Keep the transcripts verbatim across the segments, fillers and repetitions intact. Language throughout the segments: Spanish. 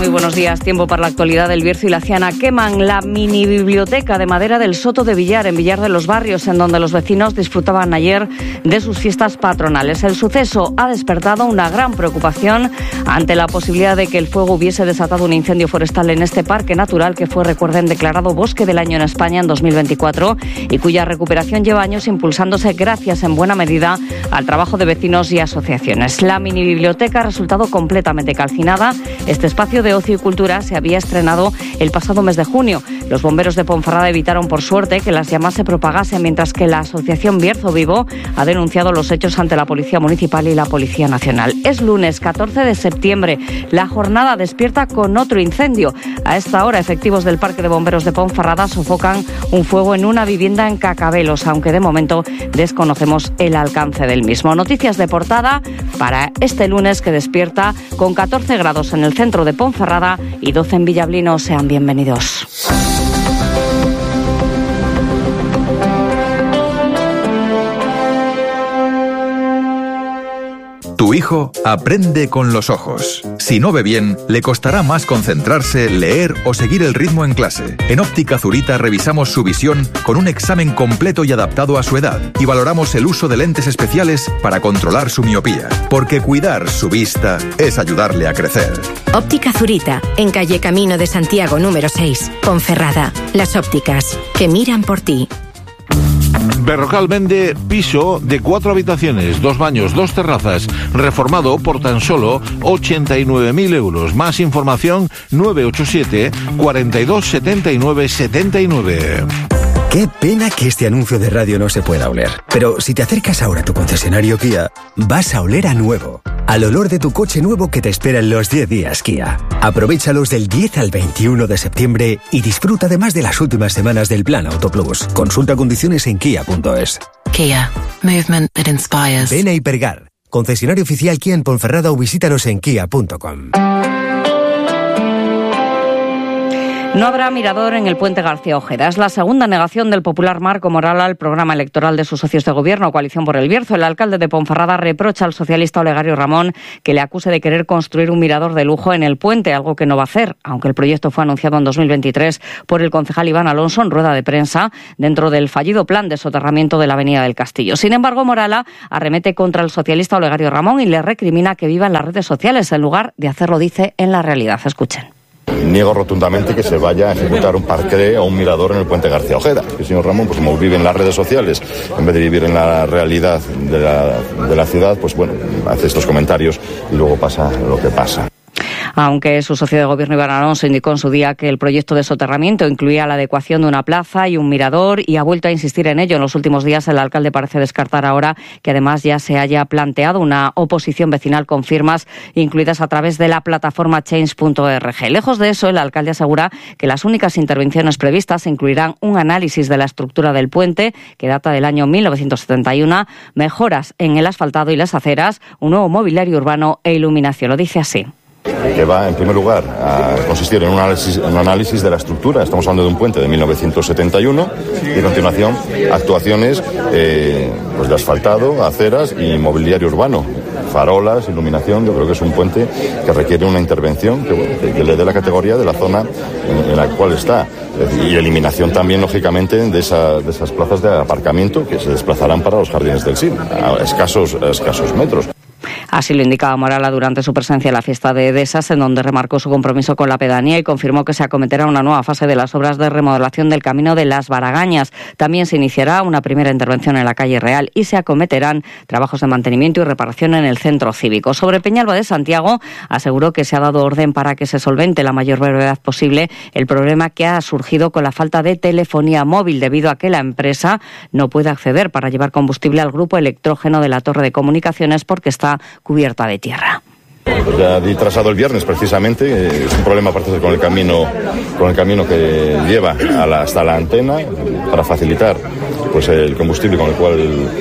Muy buenos días. Tiempo para la actualidad del Bierzo y la Ciana. Queman la mini biblioteca de madera del Soto de Villar, en Villar de los Barrios, en donde los vecinos disfrutaban ayer de sus fiestas patronales. El suceso ha despertado una gran preocupación ante la posibilidad de que el fuego hubiese desatado un incendio forestal en este parque natural que fue, recuerden, declarado Bosque del Año en España en dos mil veinticuatro y cuya recuperación lleva años impulsándose gracias en buena medida al trabajo de vecinos y asociaciones. La mini biblioteca ha resultado completamente calcinada. Este espacio de ocio y cultura se había estrenado el pasado mes de junio. Los bomberos de Ponferrada evitaron, por suerte, que las llamas se propagasen, mientras que la asociación Bierzo Vivo ha denunciado los hechos ante la Policía Municipal y la Policía Nacional. Es lunes catorce de septiembre. La jornada despierta con otro incendio. A esta hora, efectivos del Parque de Bomberos de Ponferrada sofocan un fuego en una vivienda en Cacabelos, aunque de momento desconocemos el alcance del mismo. Noticias de portada para este lunes, que despierta con catorce grados en el centro de Ponferrada y doce en Villablino. Sean bienvenidos. Tu hijo aprende con los ojos. Si no ve bien, le costará más concentrarse, leer o seguir el ritmo en clase. En Óptica Zurita revisamos su visión con un examen completo y adaptado a su edad y valoramos el uso de lentes especiales para controlar su miopía. Porque cuidar su vista es ayudarle a crecer. Óptica Zurita, en calle Camino de Santiago número seis, Ponferrada. Las ópticas que miran por ti. Berrocal vende piso de cuatro habitaciones, dos baños, dos terrazas, reformado por tan solo ochenta y nueve mil euros. Más información nueve ocho siete, cuarenta y dos, setenta y nueve, setenta y nueve. Qué pena que este anuncio de radio no se pueda oler. Pero si te acercas ahora a tu concesionario Kia, vas a oler a nuevo. Al olor de tu coche nuevo que te espera en los diez días Kia. Aprovéchalos del diez al veintiuno de septiembre y disfruta además de las últimas semanas del Plan Auto Plus. Consulta condiciones en kia punto es. Kia. Movement that inspires. Ven a Hipergar, concesionario oficial Kia en Ponferrada, o visítanos en kia punto com. No habrá mirador en el puente García Ojeda. Es la segunda negación del popular Marco Moral al programa electoral de sus socios de gobierno, Coalición por el Bierzo. El alcalde de Ponferrada reprocha al socialista Olegario Ramón que le acuse de querer construir un mirador de lujo en el puente, algo que no va a hacer, aunque el proyecto fue anunciado en dos mil veintitrés por el concejal Iván Alonso en rueda de prensa dentro del fallido plan de soterramiento de la Avenida del Castillo. Sin embargo, Morala arremete contra el socialista Olegario Ramón y le recrimina que viva en las redes sociales en lugar de hacerlo, dice, en la realidad. Escuchen. Niego rotundamente que se vaya a ejecutar un parque o un mirador en el puente García Ojeda. El señor Ramón, pues como vive en las redes sociales, en vez de vivir en la realidad de la, de la ciudad, pues bueno, hace estos comentarios y luego pasa lo que pasa. Aunque su socio de gobierno Iván Alonso indicó en su día que el proyecto de soterramiento incluía la adecuación de una plaza y un mirador y ha vuelto a insistir en ello en los últimos días, el alcalde parece descartar ahora que además ya se haya planteado una oposición vecinal con firmas incluidas a través de la plataforma change punto org. Lejos de eso, el alcalde asegura que las únicas intervenciones previstas incluirán un análisis de la estructura del puente, que data del año mil novecientos setenta y uno, mejoras en el asfaltado y las aceras, un nuevo mobiliario urbano e iluminación. Lo dice así. Que va, en primer lugar, a consistir en un análisis, un análisis de la estructura. Estamos hablando de un puente de mil novecientos setenta y uno y, a continuación, actuaciones eh, pues de asfaltado, aceras y mobiliario urbano, farolas, iluminación. Yo creo que es un puente que requiere una intervención que, bueno, que, que le dé la categoría de la zona en, en la cual está. Y eliminación también, lógicamente, de, esa, de esas plazas de aparcamiento que se desplazarán para los jardines del Cid, a escasos, a escasos metros. Así lo indicaba Morala durante su presencia en la fiesta de Edesas, en donde remarcó su compromiso con la pedanía y confirmó que se acometerá una nueva fase de las obras de remodelación del camino de las Baragañas. También se iniciará una primera intervención en la calle Real y se acometerán trabajos de mantenimiento y reparación en el centro cívico. Sobre Peñalba de Santiago, aseguró que se ha dado orden para que se solvente la mayor brevedad posible el problema que ha surgido con la falta de telefonía móvil, debido a que la empresa no puede acceder para llevar combustible al grupo electrógeno de la torre de comunicaciones porque está cubierta de tierra. Pues ya di trazado el viernes, precisamente. Es un problema aparte con el camino, con el camino que lleva a la, hasta la antena, para facilitar pues el combustible con el cual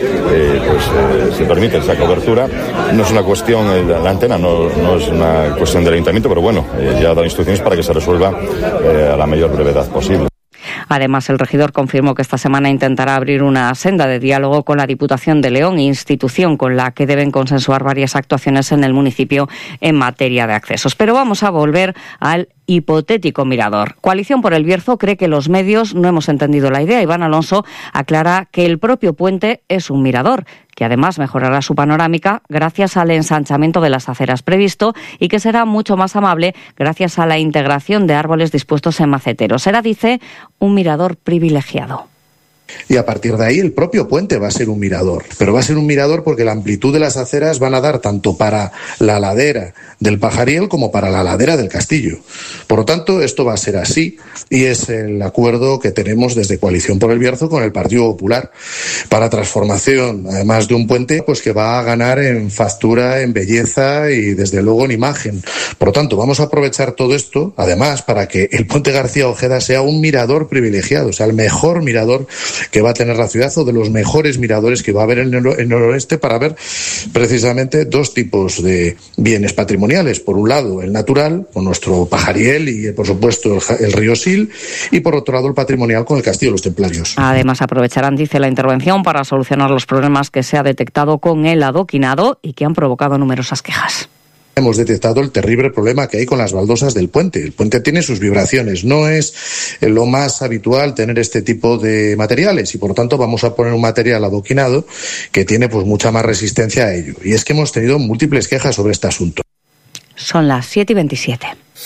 eh, pues, eh, se permite esa cobertura. No es una cuestión, eh, la antena no, no es una cuestión del ayuntamiento, pero bueno, eh, ya ha dado instrucciones para que se resuelva eh, a la mayor brevedad posible. Además, el regidor confirmó que esta semana intentará abrir una senda de diálogo con la Diputación de León, institución con la que deben consensuar varias actuaciones en el municipio en materia de accesos. Pero vamos a volver al hipotético mirador. Coalición por el Bierzo cree que los medios no hemos entendido la idea. Iván Alonso aclara que el propio puente es un mirador, que además mejorará su panorámica gracias al ensanchamiento de las aceras previsto y que será mucho más amable gracias a la integración de árboles dispuestos en maceteros. Será, dice, un mirador privilegiado. Y a partir de ahí el propio puente va a ser un mirador, pero va a ser un mirador porque la amplitud de las aceras van a dar tanto para la ladera del Pajariel como para la ladera del Castillo. Por lo tanto, esto va a ser así y es el acuerdo que tenemos desde Coalición por el Bierzo con el Partido Popular para transformación, además de un puente pues que va a ganar en factura, en belleza y desde luego en imagen. Por lo tanto, vamos a aprovechar todo esto, además, para que el puente García Ojeda sea un mirador privilegiado, o sea, el mejor mirador que va a tener la ciudad o de los mejores miradores que va a haber en el, en el noroeste para ver precisamente dos tipos de bienes patrimoniales. Por un lado, el natural, con nuestro Pajariel y, por supuesto, el, el río Sil, y por otro lado, el patrimonial con el Castillo de los Templarios. Además, aprovecharán, dice, la intervención para solucionar los problemas que se ha detectado con el adoquinado y que han provocado numerosas quejas. Hemos detectado el terrible problema que hay con las baldosas del puente. El puente tiene sus vibraciones, no es lo más habitual tener este tipo de materiales y por lo tanto vamos a poner un material adoquinado que tiene pues mucha más resistencia a ello. Y es que hemos tenido múltiples quejas sobre este asunto. Son las siete y veintisiete.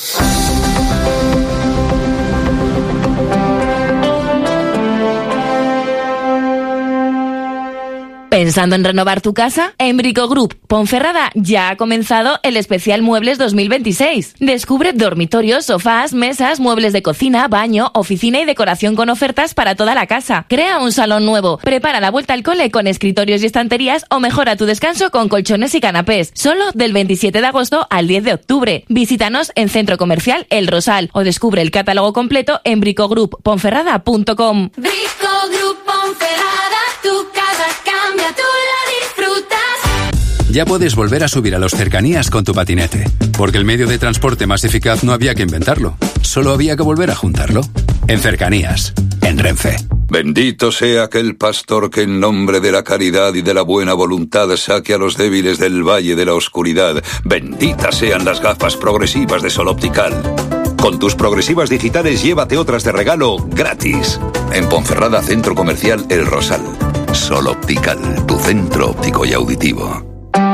¿Pensando en renovar tu casa? En Brico Group Ponferrada ya ha comenzado el especial Muebles dos mil veintiséis. Descubre dormitorios, sofás, mesas, muebles de cocina, baño, oficina y decoración con ofertas para toda la casa. Crea un salón nuevo, prepara la vuelta al cole con escritorios y estanterías o mejora tu descanso con colchones y canapés. Solo del veintisiete de agosto al diez de octubre. Visítanos en Centro Comercial El Rosal o descubre el catálogo completo en brico group ponferrada punto com. Brico Group Ponferrada, tu casa cambia, tú la disfrutas. Ya puedes volver a subir a los cercanías con tu patinete, porque el medio de transporte más eficaz no había que inventarlo, solo había que volver a juntarlo. En Cercanías, en Renfe. Bendito sea aquel pastor que en nombre de la caridad y de la buena voluntad saque a los débiles del valle de la oscuridad. Benditas sean las gafas progresivas de Sol Optical. Con tus progresivas digitales llévate otras de regalo gratis. En Ponferrada, Centro Comercial El Rosal. Sol Optical, tu centro óptico y auditivo.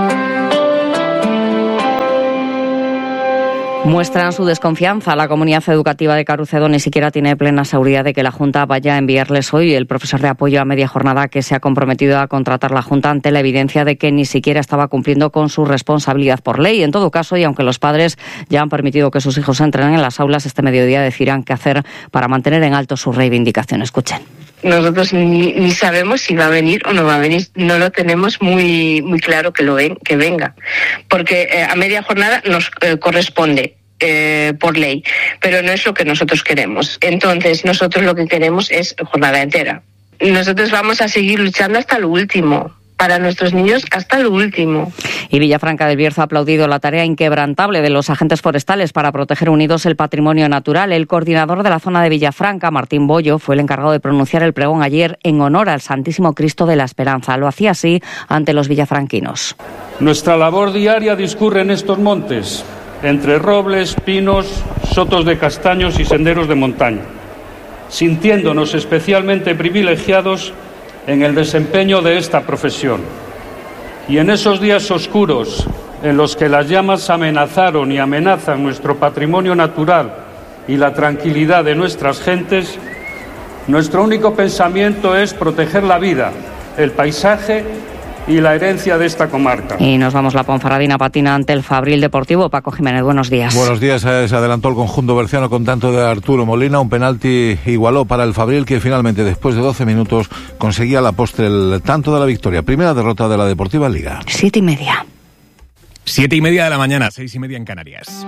Muestran su desconfianza. La comunidad educativa de Carucedo ni siquiera tiene plena seguridad de que la Junta vaya a enviarles hoy el profesor de apoyo a media jornada que se ha comprometido a contratar la Junta ante la evidencia de que ni siquiera estaba cumpliendo con su responsabilidad por ley. En todo caso, y aunque los padres ya han permitido que sus hijos entren en las aulas, este mediodía decidirán qué hacer para mantener en alto su reivindicación. Escuchen. Nosotros ni, ni sabemos si va a venir o no va a venir. No lo tenemos muy muy claro que lo ven, que venga, porque eh, a media jornada nos eh, corresponde eh, por ley, pero no es lo que nosotros queremos. Entonces nosotros lo que queremos es jornada entera. Nosotros vamos a seguir luchando hasta lo último. Para nuestros niños hasta lo último. Y Villafranca del Bierzo ha aplaudido la tarea inquebrantable de los agentes forestales para proteger unidos el patrimonio natural. El coordinador de la zona de Villafranca, Martín Bollo, fue el encargado de pronunciar el pregón ayer en honor al Santísimo Cristo de la Esperanza. Lo hacía así ante los villafranquinos. Nuestra labor diaria discurre en estos montes, entre robles, pinos, sotos de castaños y senderos de montaña, sintiéndonos especialmente privilegiados en el desempeño de esta profesión. Y en esos días oscuros en los que las llamas amenazaron y amenazan nuestro patrimonio natural y la tranquilidad de nuestras gentes, nuestro único pensamiento es proteger la vida, el paisaje y la herencia de esta comarca. Y nos vamos, la Ponferradina patina ante el Fabril Deportivo. Paco Jiménez, buenos días. Buenos días. Se adelantó el conjunto berciano con tanto de Arturo Molina. Un penalti igualó para el Fabril, que finalmente, después de doce minutos, conseguía a la postre el tanto de la victoria. Primera derrota de la Deportiva Liga. Siete y media. Siete y media de la mañana, seis y media en Canarias.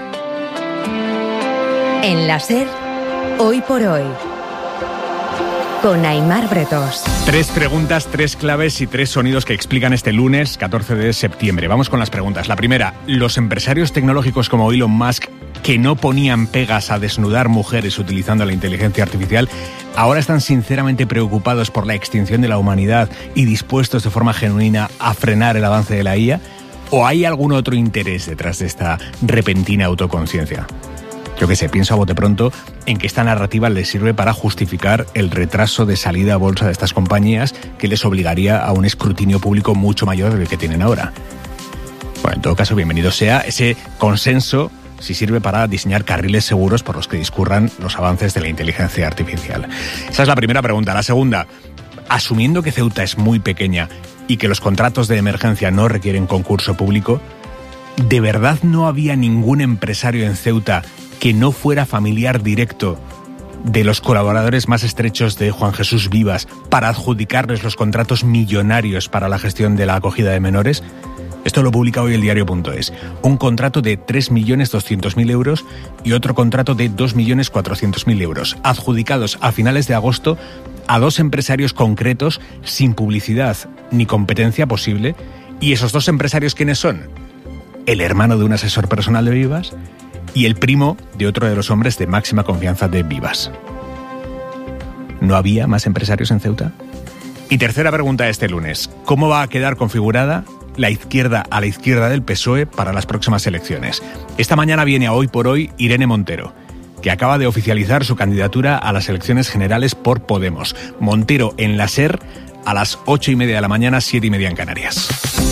En la SER, hoy por hoy, con Aimar Bretos. Tres preguntas, tres claves y tres sonidos que explican este lunes catorce de septiembre. Vamos con las preguntas. La primera, ¿los empresarios tecnológicos como Elon Musk que no ponían pegas a desnudar mujeres utilizando la inteligencia artificial, ahora están sinceramente preocupados por la extinción de la humanidad y dispuestos de forma genuina a frenar el avance de la I A? ¿O hay algún otro interés detrás de esta repentina autoconciencia? Yo qué sé, pienso a bote pronto en que esta narrativa les sirve para justificar el retraso de salida a bolsa de estas compañías, que les obligaría a un escrutinio público mucho mayor del que tienen ahora. Bueno, en todo caso, bienvenido sea ese consenso si sirve para diseñar carriles seguros por los que discurran los avances de la inteligencia artificial. Esa es la primera pregunta. La segunda, asumiendo que Ceuta es muy pequeña y que los contratos de emergencia no requieren concurso público, ¿de verdad no había ningún empresario en Ceuta que no fuera familiar directo de los colaboradores más estrechos de Juan Jesús Vivas para adjudicarles los contratos millonarios para la gestión de la acogida de menores? Esto lo publica hoy el diario punto es. Un contrato de tres millones doscientos mil euros y otro contrato de dos millones cuatrocientos mil euros, adjudicados a finales de agosto a dos empresarios concretos sin publicidad ni competencia posible. ¿Y esos dos empresarios quiénes son? El hermano de un asesor personal de Vivas y el primo de otro de los hombres de máxima confianza de Vivas. ¿No había más empresarios en Ceuta? Y tercera pregunta de este lunes. ¿Cómo va a quedar configurada la izquierda a la izquierda del P S O E para las próximas elecciones? Esta mañana viene a Hoy por Hoy Irene Montero, que acaba de oficializar su candidatura a las elecciones generales por Podemos. Montero en la SER a las ocho y media de la mañana, siete y media en Canarias.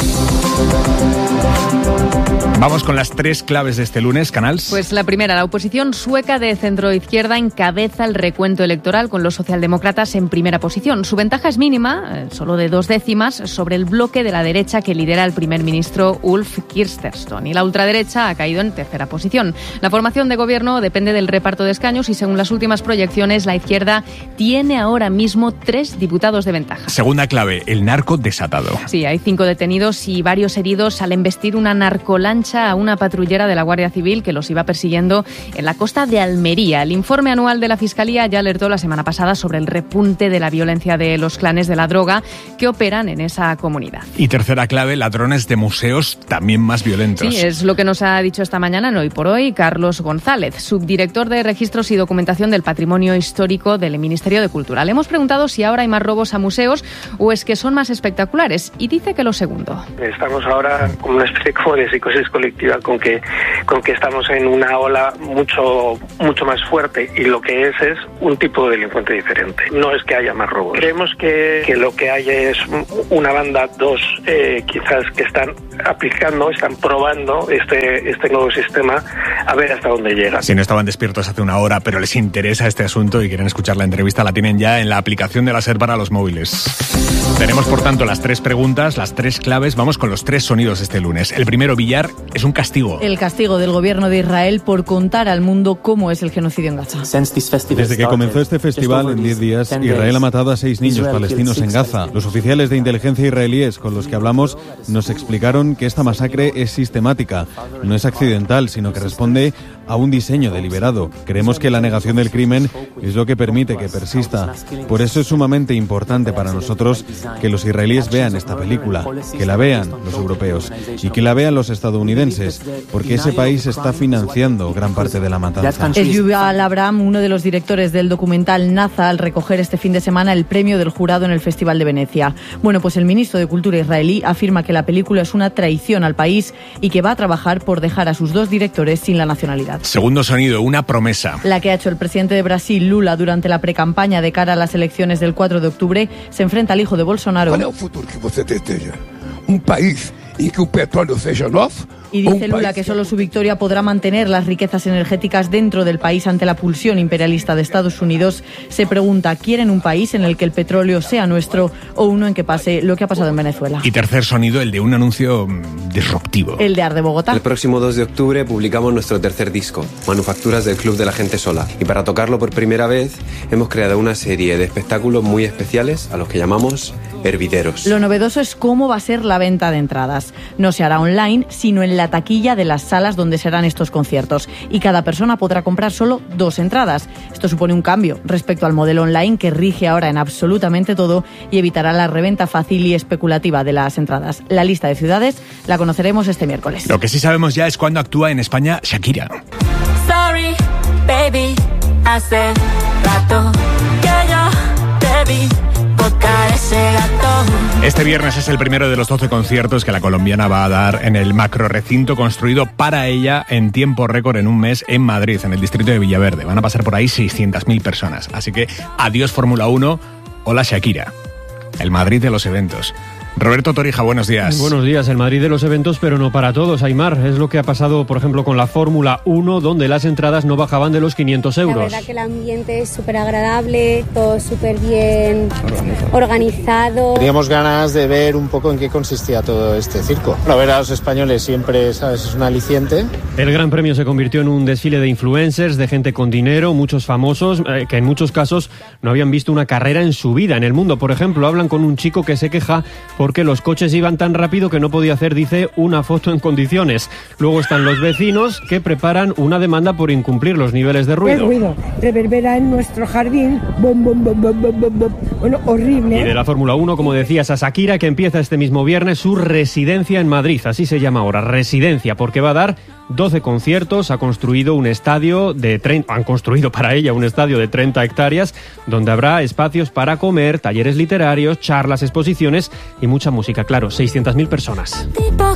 Vamos con las tres claves de este lunes, Canals. Pues la primera, la oposición sueca de centroizquierda encabeza el recuento electoral con los socialdemócratas en primera posición. Su ventaja es mínima, solo de dos décimas, sobre el bloque de la derecha que lidera el primer ministro Ulf Kristersson. Y la ultraderecha ha caído en tercera posición. La formación de gobierno depende del reparto de escaños y según las últimas proyecciones, la izquierda tiene ahora mismo tres diputados de ventaja. Segunda clave, el narco desatado. Sí, hay cinco detenidos y varios heridos al embestir una narcolancha a una patrullera de la Guardia Civil que los iba persiguiendo en la costa de Almería. El informe anual de la Fiscalía ya alertó la semana pasada sobre el repunte de la violencia de los clanes de la droga que operan en esa comunidad. Y tercera clave, ladrones de museos también más violentos. Sí, es lo que nos ha dicho esta mañana en Hoy por Hoy Carlos González, subdirector de Registros y Documentación del Patrimonio Histórico del Ministerio de Cultura. Le hemos preguntado si ahora hay más robos a museos o es que son más espectaculares y dice que lo segundo. Estamos ahora con una especie como de psicosis colectiva con que con que estamos en una ola mucho mucho más fuerte y lo que es es un tipo de delincuente diferente. No es que haya más robos. Creemos que, que lo que hay es una banda, dos eh, quizás que están aplicando, están probando este este nuevo sistema a ver hasta dónde llega. Si no estaban despiertos hace una hora, pero les interesa este asunto y quieren escuchar la entrevista, la tienen ya en la aplicación de la SER para los móviles. Tenemos, por tanto, las tres preguntas, las tres claves. Vamos con los tres sonidos este lunes. El primero, Villar, es un castigo. El castigo del gobierno de Israel por contar al mundo cómo es el genocidio en Gaza. Desde que comenzó este festival, en diez días, Israel ha matado a seis niños palestinos en Gaza. Los oficiales de inteligencia israelíes con los que hablamos nos explicaron que esta masacre es sistemática. No es accidental, sino que responde a un diseño deliberado. Creemos que la negación del crimen es lo que permite que persista. Por eso es sumamente importante para nosotros que los israelíes vean esta película, que la vean los europeos y que la vean los estadounidenses, porque ese país está financiando gran parte de la matanza. Es Yuval Abraham, uno de los directores del documental Naza, al recoger este fin de semana el premio del jurado en el Festival de Venecia. Bueno, pues el ministro de Cultura israelí afirma que la película es una traición al país y que va a trabajar por dejar a sus dos directores sin la nacionalidad. Segundo sonido, una promesa. La que ha hecho el presidente de Brasil, Lula, durante la precampaña de cara a las elecciones del cuatro de octubre, se enfrenta al hijo de Bolsonaro. ¿Cuál es el futuro que usted deseja? ¿Un país en que el petróleo sea nuevo? Y dice Lula que solo su victoria podrá mantener las riquezas energéticas dentro del país ante la pulsión imperialista de Estados Unidos. Se pregunta, ¿quieren un país en el que el petróleo sea nuestro o uno en que pase lo que ha pasado en Venezuela? Y tercer sonido, el de un anuncio disruptivo. El de Ar de Bogotá. El próximo dos de octubre publicamos nuestro tercer disco, Manufacturas del Club de la Gente Sola. Y para tocarlo por primera vez hemos creado una serie de espectáculos muy especiales a los que llamamos hervideros. Lo novedoso es cómo va a ser la venta de entradas. No se hará online, sino en la taquilla de las salas donde serán estos conciertos. Y cada persona podrá comprar solo dos entradas. Esto supone un cambio respecto al modelo online que rige ahora en absolutamente todo y evitará la reventa fácil y especulativa de las entradas. La lista de ciudades la conoceremos este miércoles. Lo que sí sabemos ya es cuándo actúa en España Shakira. Hace rato que yo te vi tocar ese gato. Este viernes es el primero de los doce conciertos que la colombiana va a dar en el macrorecinto construido para ella en tiempo récord en un mes en Madrid, en el distrito de Villaverde. Van a pasar por ahí seiscientas mil personas. Así que adiós Fórmula uno, hola Shakira. El Madrid de los eventos. Roberto Torija, buenos días. Buenos días, el Madrid de los eventos, pero no para todos, Aimar. Es lo que ha pasado, por ejemplo, con la Fórmula uno, donde las entradas no bajaban de los quinientos euros. La verdad que el ambiente es súper agradable, todo súper bien organizado. Teníamos ganas de ver un poco en qué consistía todo este circo. Bueno, ver a los españoles siempre, ¿sabes?, es un aliciente. El Gran Premio se convirtió en un desfile de influencers, de gente con dinero, muchos famosos, eh, que en muchos casos no habían visto una carrera en su vida. En el mundo, por ejemplo, hablan con un chico que se queja porque los coches iban tan rápido que no podía hacer, dice, una foto en condiciones. Luego están los vecinos que preparan una demanda por incumplir los niveles de ruido. El ruido reverbera en nuestro jardín, bom, bom, bom, bom, bom, bom, bom. Bueno, horrible. Y de la Fórmula uno, como decías, a Shakira, que empieza este mismo viernes su residencia en Madrid, así se llama ahora, residencia, porque va a dar doce conciertos, ha construido un estadio de treinta, han construido para ella un estadio de treinta hectáreas, donde habrá espacios para comer, talleres literarios, charlas, exposiciones y mucha música, claro, seiscientas mil personas.